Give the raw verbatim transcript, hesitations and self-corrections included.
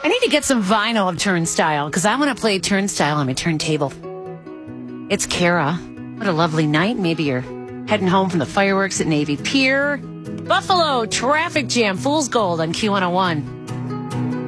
I need to get some vinyl of Turnstile because I want to play Turnstile on my turntable. It's Kara. What a lovely night. Maybe you're heading home from the fireworks at Navy Pier. Buffalo, traffic jam, Fool's Gold on Q one oh one.